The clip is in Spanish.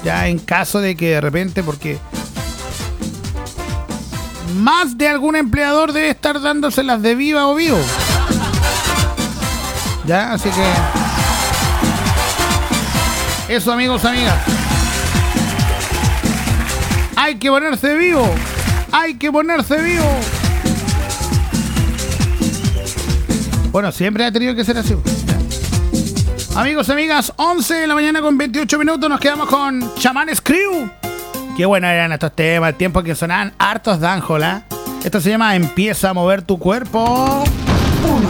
Ya en caso de que de repente, porque más de algún empleador debe estar dándoselas de viva o vivo. Ya, así que eso, amigos, amigas. Hay que ponerse vivo. Hay que ponerse vivo. Bueno, siempre ha tenido que ser así. Amigos, amigas, 11 de la mañana con 28 minutos. Nos quedamos con Chamanes Crew. Qué buenos eran estos temas. El tiempo que sonaban hartos de Anjola. Esto se llama Empieza a mover tu cuerpo. 1,